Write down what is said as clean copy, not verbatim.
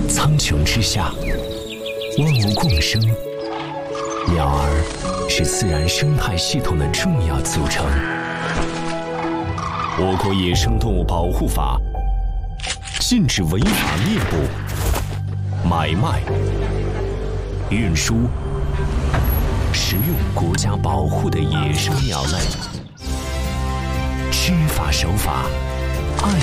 苍穹之下，万物共生，鸟儿是自然生态系统的重要组成。我国野生动物保护法禁止违法猎捕、买卖、运输、食用国家保护的野生鸟类。知法守法，